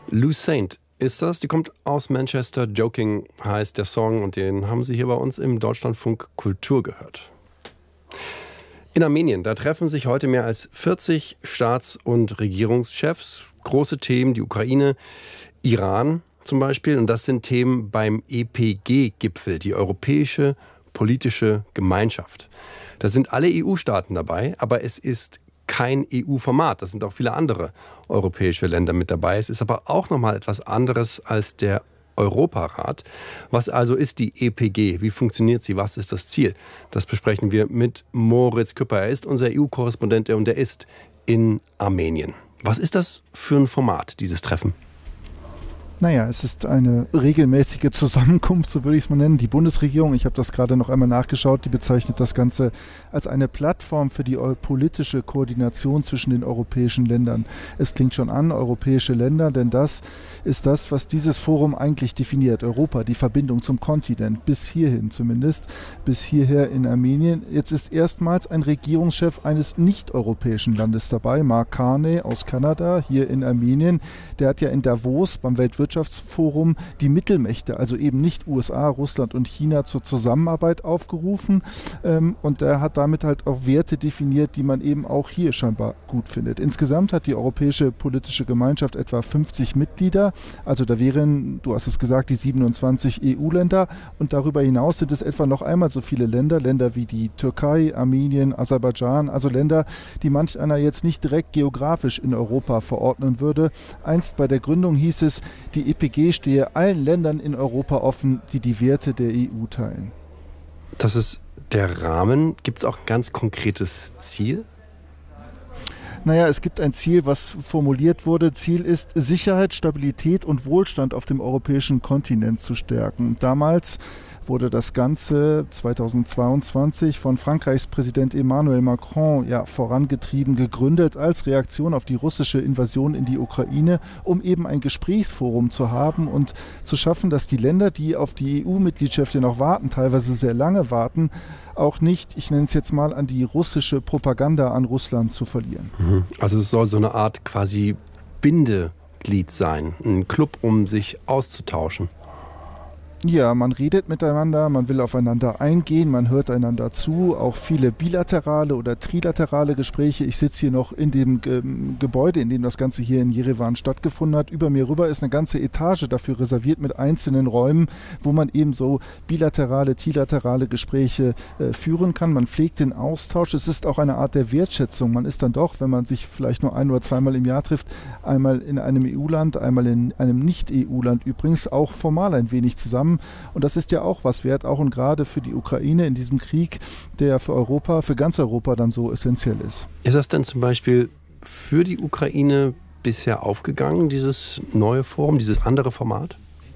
Lou Saint ist das. Die kommt aus Manchester. Joking heißt der Song und den haben Sie hier bei uns im Deutschlandfunk Kultur gehört. In Armenien, da treffen sich heute mehr als 40 Staats- und Regierungschefs. Große Themen, die Ukraine, Iran zum Beispiel. Und das sind Themen beim EPG-Gipfel, die Europäische Politische Gemeinschaft. Da sind alle EU-Staaten dabei, aber es ist kein EU-Format. Da sind auch viele andere europäische Länder mit dabei. Es ist aber auch nochmal etwas anderes als der Europarat. Was also ist die EPG? Wie funktioniert sie? Was ist das Ziel? Das besprechen wir mit Moritz Küpper. Er ist unser EU-Korrespondent und er ist in Armenien. Was ist das für ein Format, dieses Treffen? Naja, es ist eine regelmäßige Zusammenkunft, so würde ich es mal nennen. Die Bundesregierung, ich habe das gerade noch einmal nachgeschaut, die bezeichnet das Ganze als eine Plattform für die politische Koordination zwischen den europäischen Ländern. Es klingt schon an, europäische Länder, denn das ist das, was dieses Forum eigentlich definiert. Europa, die Verbindung zum Kontinent, bis hierhin zumindest, bis hierher in Armenien. Jetzt ist erstmals ein Regierungschef eines nicht-europäischen Landes dabei, Mark Carney aus Kanada, hier in Armenien. Der hat ja in Davos beim Weltwirtschaftsforum die Mittelmächte, also eben nicht USA, Russland und China, zur Zusammenarbeit aufgerufen. Und er hat damit halt auch Werte definiert, die man eben auch hier scheinbar gut findet. Insgesamt hat die Europäische Politische Gemeinschaft etwa 50 Mitglieder. Also da wären, du hast es gesagt, die 27 EU-Länder. Und darüber hinaus sind es etwa noch einmal so viele Länder wie die Türkei, Armenien, Aserbaidschan, also Länder, die manch einer jetzt nicht direkt geografisch in Europa verordnen würde. Einst bei der Gründung hieß es, die EPG stehe allen Ländern in Europa offen, die die Werte der EU teilen. Das ist der Rahmen. Gibt es auch ein ganz konkretes Ziel? Naja, es gibt ein Ziel, was formuliert wurde. Ziel ist, Sicherheit, Stabilität und Wohlstand auf dem europäischen Kontinent zu stärken. Damals wurde das Ganze 2022 von Frankreichs Präsident Emmanuel Macron vorangetrieben, gegründet als Reaktion auf die russische Invasion in die Ukraine, um eben ein Gesprächsforum zu haben und zu schaffen, dass die Länder, die auf die EU-Mitgliedschaft noch warten, teilweise sehr lange warten, auch nicht, ich nenne es jetzt mal, an die russische Propaganda an Russland zu verlieren. Also es soll so eine Art quasi Bindeglied sein, ein Club, um sich auszutauschen. Ja, man redet miteinander, man will aufeinander eingehen, man hört einander zu, auch viele bilaterale oder trilaterale Gespräche. Ich sitze hier noch in dem Gebäude, in dem das Ganze hier in Jerewan stattgefunden hat. Über mir rüber ist eine ganze Etage dafür reserviert mit einzelnen Räumen, wo man eben so bilaterale, trilaterale Gespräche führen kann. Man pflegt den Austausch. Es ist auch eine Art der Wertschätzung. Man ist dann doch, wenn man sich vielleicht nur ein- oder zweimal im Jahr trifft, einmal in einem EU-Land, einmal in einem Nicht-EU-Land übrigens, auch formal ein wenig zusammen. Und das ist ja auch was wert, auch und gerade für die Ukraine in diesem Krieg, der für Europa, für ganz Europa dann so essentiell ist. Ist das denn zum Beispiel für die Ukraine bisher aufgegangen, dieses neue Forum, dieses andere Format?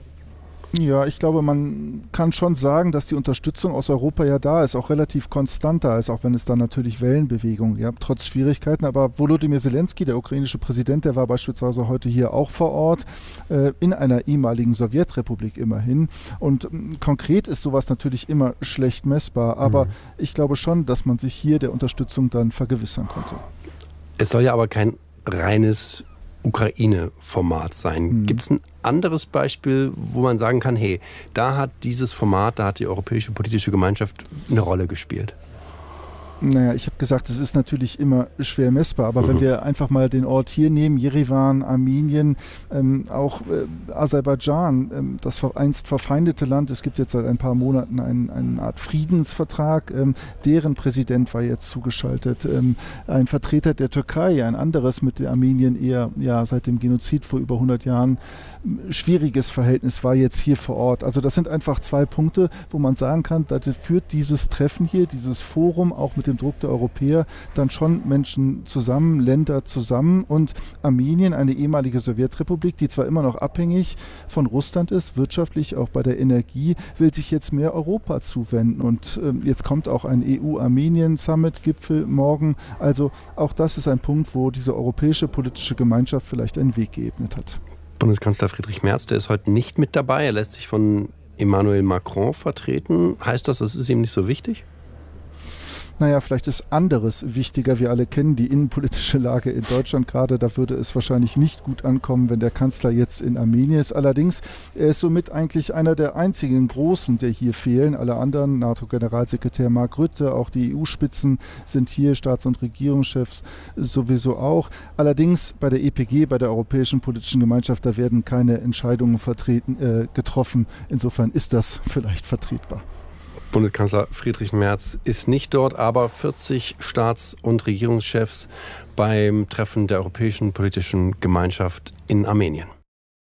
Ja, ich glaube, man kann schon sagen, dass die Unterstützung aus Europa ja da ist, auch relativ konstant da ist, auch wenn es dann natürlich Wellenbewegungen gab, trotz Schwierigkeiten. Aber Volodymyr Zelensky, der ukrainische Präsident, der war beispielsweise heute hier auch vor Ort, in einer ehemaligen Sowjetrepublik immerhin. Und konkret ist sowas natürlich immer schlecht messbar, aber ich glaube schon, dass man sich hier der Unterstützung dann vergewissern konnte. Es soll ja aber kein reines Ukraine-Format sein. Gibt es ein anderes Beispiel, wo man sagen kann, hey, da hat dieses Format, da hat die Europäische Politische Gemeinschaft eine Rolle gespielt? Naja, ich habe gesagt, es ist natürlich immer schwer messbar, aber wenn wir einfach mal den Ort hier nehmen, Jerewan, Armenien, auch Aserbaidschan, das einst verfeindete Land, es gibt jetzt seit ein paar Monaten eine Art Friedensvertrag, deren Präsident war jetzt zugeschaltet, ein Vertreter der Türkei, ein anderes mit Armenien eher seit dem Genozid vor über 100 Jahren schwieriges Verhältnis, war jetzt hier vor Ort. Also das sind einfach zwei Punkte, wo man sagen kann, da führt dieses Treffen hier, dieses Forum auch mit dem Druck der Europäer dann schon Menschen zusammen, Länder zusammen, und Armenien, eine ehemalige Sowjetrepublik, die zwar immer noch abhängig von Russland ist, wirtschaftlich auch bei der Energie, will sich jetzt mehr Europa zuwenden, und jetzt kommt auch ein EU-Armenien-Summit-Gipfel morgen. Also auch das ist ein Punkt, wo diese europäische politische Gemeinschaft vielleicht einen Weg geebnet hat. Bundeskanzler Friedrich Merz, der ist heute nicht mit dabei. Er lässt sich von Emmanuel Macron vertreten. Heißt das, es ist ihm nicht so wichtig? Naja, vielleicht ist anderes wichtiger. Wir alle kennen die innenpolitische Lage in Deutschland gerade. Da würde es wahrscheinlich nicht gut ankommen, wenn der Kanzler jetzt in Armenien ist. Allerdings, er ist somit eigentlich einer der einzigen Großen, der hier fehlen. Alle anderen, NATO-Generalsekretär Mark Rutte, auch die EU-Spitzen sind hier, Staats- und Regierungschefs sowieso auch. Allerdings bei der EPG, bei der Europäischen Politischen Gemeinschaft, da werden keine Entscheidungen getroffen. Insofern ist das vielleicht vertretbar. Bundeskanzler Friedrich Merz ist nicht dort, aber 40 Staats- und Regierungschefs beim Treffen der Europäischen Politischen Gemeinschaft in Armenien.